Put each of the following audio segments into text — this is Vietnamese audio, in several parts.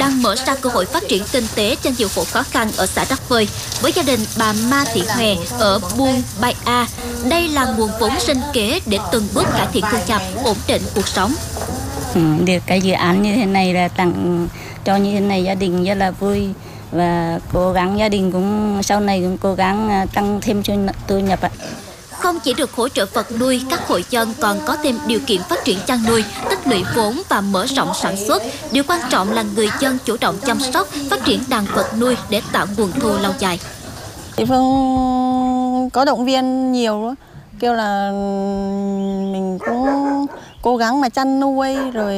đang mở ra cơ hội phát triển kinh tế trên nhiều hộ khó khăn ở xã Đắc Phơi. Với gia đình bà Ma Thị Hòe ở Buôn Bai A, đây là nguồn vốn sinh kế để từng bước cải thiện thu nhập, ổn định cuộc sống. Được cái dự án như thế này là tặng cho như thế này gia đình rất là vui, và cố gắng gia đình cũng sau này cũng cố gắng tăng thêm thu nhập ạ. Không chỉ được hỗ trợ vật nuôi, các hộ dân còn có thêm điều kiện phát triển chăn nuôi, tích lũy vốn và mở rộng sản xuất. Điều quan trọng là người dân chủ động chăm sóc, phát triển đàn vật nuôi để tạo nguồn thu lâu dài. Địa phương có động viên nhiều đó, kêu là mình cũng cố gắng mà chăn nuôi rồi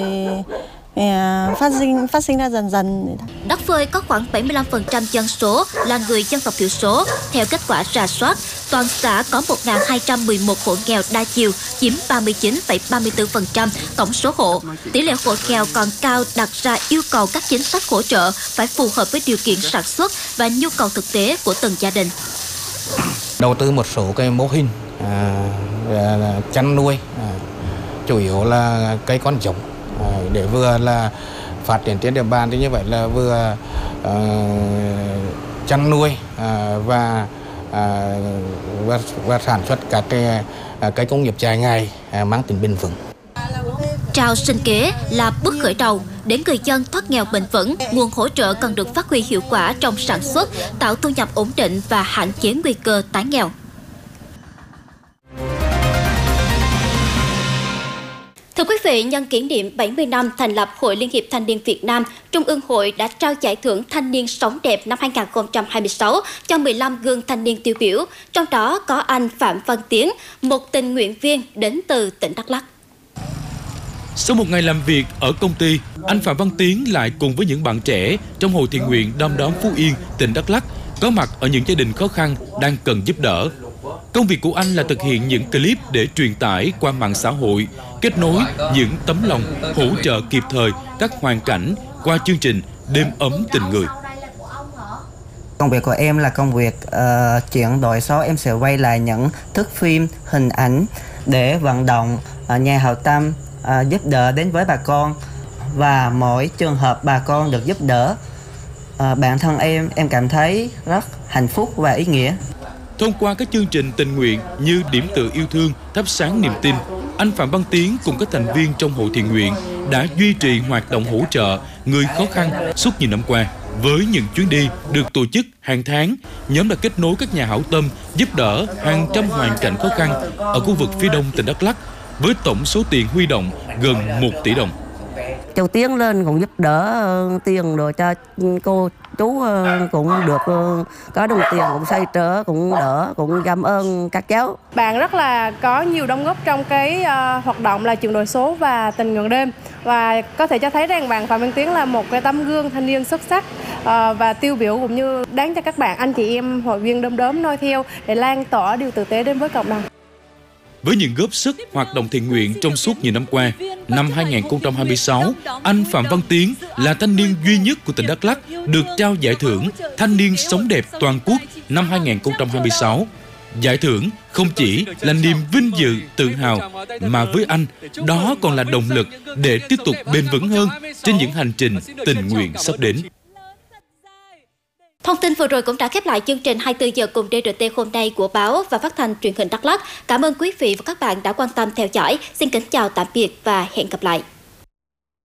phát sinh ra dần dần. Đắc Phơi có khoảng 75% dân số là người dân tộc thiểu số. Theo kết quả rà soát, toàn xã có 1.211 hộ nghèo đa chiều, chiếm 39,34% tổng số hộ. Tỷ lệ hộ nghèo còn cao, đặt ra yêu cầu các chính sách hỗ trợ phải phù hợp với điều kiện sản xuất và nhu cầu thực tế của từng gia đình. Đầu tư một số cái mô hình chăn nuôi, chủ yếu là cây con giống, để vừa là phát triển trên địa bàn, thì như vậy là vừa chăn nuôi và sản xuất các cái công nghiệp dài ngày mang tính bền vững. Trao sinh kế là bước khởi đầu để người dân thoát nghèo bền vững. Nguồn hỗ trợ cần được phát huy hiệu quả trong sản xuất, tạo thu nhập ổn định và hạn chế nguy cơ tái nghèo. Thưa quý vị, nhân kỷ niệm 70 năm thành lập Hội Liên hiệp Thanh niên Việt Nam, Trung ương Hội đã trao giải thưởng Thanh niên sống đẹp năm 2026 cho 15 gương thanh niên tiêu biểu, trong đó có anh Phạm Văn Tiến, một tình nguyện viên đến từ tỉnh Đắk Lắk. Sau một ngày làm việc ở công ty, anh Phạm Văn Tiến lại cùng với những bạn trẻ trong Hội thiện nguyện Đom Đóm Phú Yên, tỉnh Đắk Lắk, có mặt ở những gia đình khó khăn đang cần giúp đỡ. Công việc của anh là thực hiện những clip để truyền tải qua mạng xã hội, kết nối những tấm lòng, hỗ trợ kịp thời các hoàn cảnh qua chương trình Đêm ấm tình người. Công việc của em là công việc chuyển đổi số. Em sẽ quay lại những thước phim, hình ảnh để vận động nhà hảo tâm giúp đỡ đến với bà con, và mỗi trường hợp bà con được giúp đỡ, bản thân em cảm thấy rất hạnh phúc và ý nghĩa. Thông qua các chương trình tình nguyện như Điểm tựa yêu thương, Thắp sáng niềm tin, anh Phạm Văn Tiến cùng các thành viên trong Hội thiện nguyện đã duy trì hoạt động hỗ trợ người khó khăn suốt nhiều năm qua. Với những chuyến đi được tổ chức hàng tháng, nhóm đã kết nối các nhà hảo tâm giúp đỡ hàng trăm hoàn cảnh khó khăn ở khu vực phía đông tỉnh Đắk Lắk với tổng số tiền huy động gần 1 tỷ đồng. Châu Tiến lên cũng giúp đỡ tiền rồi cho cô chú cũng được có đồng tiền cũng xoay trở cũng đỡ, cũng cảm ơn các cháu. Bạn rất là có nhiều đóng góp trong cái hoạt động là chuyển đổi số và tình nguyện đêm, và có thể cho thấy rằng bạn Phạm Văn Tiến là một cái tấm gương thanh niên xuất sắc và tiêu biểu, cũng như đáng cho các bạn anh chị em hội viên Đom Đóm noi theo để lan tỏa điều tử tế đến với cộng đồng. Với những góp sức hoạt động thiện nguyện trong suốt nhiều năm qua, năm 2026, anh Phạm Văn Tiến là thanh niên duy nhất của tỉnh Đắk Lắk được trao giải thưởng Thanh niên sống đẹp toàn quốc năm 2026. Giải thưởng không chỉ là niềm vinh dự, tự hào, mà với anh, đó còn là động lực để tiếp tục bền vững hơn trên những hành trình tình nguyện sắp đến. Thông tin vừa rồi cũng đã khép lại chương trình 24 giờ cùng DRT hôm nay của báo và phát thanh truyền hình Đắk Lắk. Cảm ơn quý vị và các bạn đã quan tâm theo dõi. Xin kính chào tạm biệt và hẹn gặp lại.